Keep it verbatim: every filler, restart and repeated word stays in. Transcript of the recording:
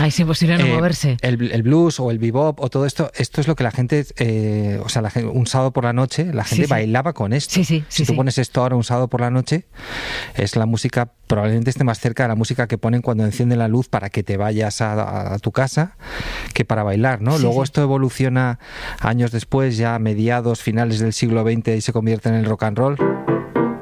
es imposible no eh, moverse. El, el blues o el bebop o todo esto, esto es lo que la gente, eh, o sea, la gente, un sábado por la noche, la gente Sí, sí. bailaba con esto. Sí, sí, si sí, tú sí. pones esto ahora un sábado por la noche, es la música, probablemente esté más cerca de la música que ponen cuando encienden la luz para que te vayas a, a, a tu casa, que para bailar, ¿no? Sí, Luego sí. esto evoluciona años después, ya a mediados, finales del siglo veinte, y se convierte en el rock and roll.